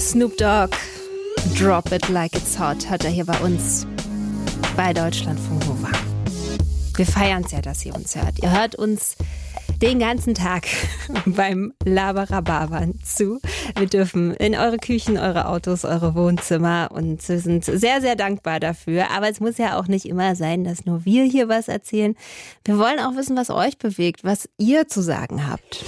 Snoop Dogg, Drop It Like It's Hot, hat er hier bei uns bei Deutschlandfunk Nova. Wir feiern es ja, dass ihr uns hört. Ihr hört uns den ganzen Tag beim Laberababern zu. Wir dürfen in eure Küchen, eure Autos, eure Wohnzimmer und wir sind sehr, sehr dankbar dafür. Aber es muss ja auch nicht immer sein, dass nur wir hier was erzählen. Wir wollen auch wissen, was euch bewegt, was ihr zu sagen habt.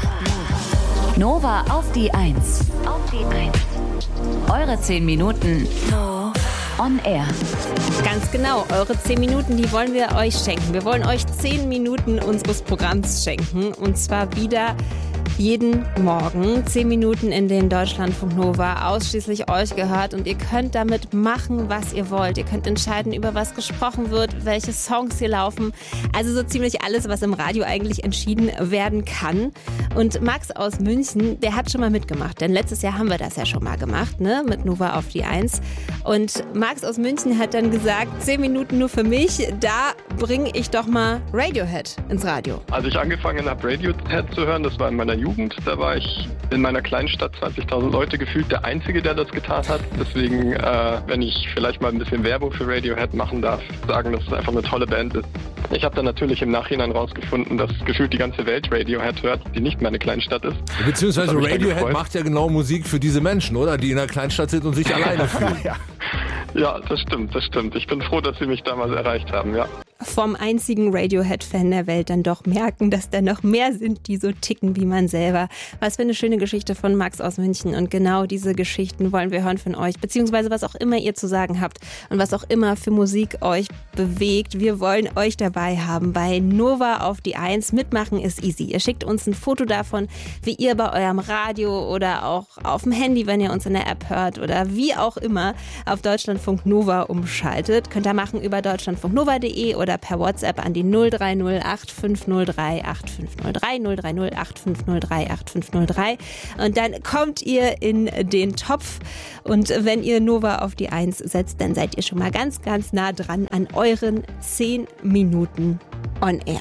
Nova auf die 1. Auf die 1. Eure 10 Minuten on air. Ganz genau, eure 10 Minuten, die wollen wir euch schenken. Wir wollen euch 10 Minuten unseres Programms schenken. Und zwar wieder jeden Morgen 10 Minuten, in denen Deutschlandfunk Nova ausschließlich euch gehört. Und ihr könnt damit machen, was ihr wollt. Ihr könnt entscheiden, über was gesprochen wird, welche Songs hier laufen. Also so ziemlich alles, was im Radio eigentlich entschieden werden kann. Und Max aus München, der hat schon mal mitgemacht. Denn letztes Jahr haben wir das ja schon mal gemacht, ne? Mit Nova auf die 1. Und Max aus München hat dann gesagt, 10 Minuten nur für mich, da bringe ich doch mal Radiohead ins Radio. Als ich angefangen habe, Radiohead zu hören, das war in meiner Jugend, da war ich in meiner kleinen Stadt, 20.000 Leute, gefühlt der Einzige, der das getan hat. Deswegen, wenn ich vielleicht mal ein bisschen Werbung für Radiohead machen darf, sagen, dass es einfach eine tolle Band ist. Ich habe dann natürlich im Nachhinein rausgefunden, dass gefühlt die ganze Welt Radiohead hört, die nicht meine Kleinstadt ist. Beziehungsweise Radiohead macht ja genau Musik für diese Menschen, oder? Die in der Kleinstadt sind und sich alleine fühlen. Ja, das stimmt. Ich bin froh, dass sie mich damals erreicht haben, ja. Vom einzigen Radiohead-Fan der Welt dann doch merken, dass da noch mehr sind, die so ticken wie man selber. Was für eine schöne Geschichte von Max aus München. Und genau diese Geschichten wollen wir hören von euch, beziehungsweise was auch immer ihr zu sagen habt und was auch immer für Musik euch bewegt. Wir wollen euch dabei haben bei Nova auf die 1. Mitmachen ist easy. Ihr schickt uns ein Foto davon, wie ihr bei eurem Radio oder auch auf dem Handy, wenn ihr uns in der App hört oder wie auch immer auf Deutschlandfunk Nova umschaltet. Könnt ihr machen über deutschlandfunknova.de oder per WhatsApp an die 0308 503 8503 0308 503 8503 und dann kommt ihr in den Topf und wenn ihr Nova auf die 1 setzt, dann seid ihr schon mal ganz, ganz nah dran an euren 10 Minuten on air.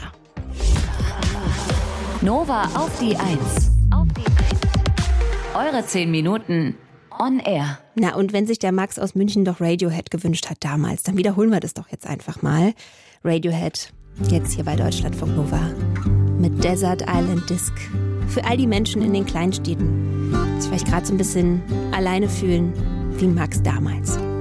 Nova auf die 1. Auf die 1. Eure 10 Minuten on air. Na, und wenn sich der Max aus München doch Radiohead gewünscht hat damals, dann wiederholen wir das doch jetzt einfach mal. Radiohead, jetzt hier bei Deutschlandfunk Nova mit Desert Island Disc. Für all die Menschen in den Kleinstädten, die sich vielleicht gerade so ein bisschen alleine fühlen, wie Max damals.